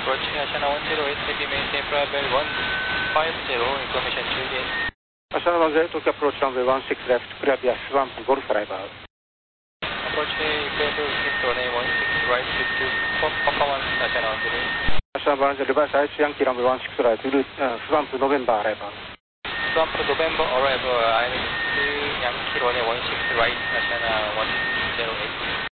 approach National 108, heavy maintain flight level 150, information Juliet. National 108, Tokyo approach runway 16 left, clear via swamp, Golf driver. Approach equator shift runway 16 right, Papa 1, National 108. National 108, reverse IC Yankee runway 16 right, swamp November arrival. Swamp November arrival, IC Yankee runway 16 right, National 108.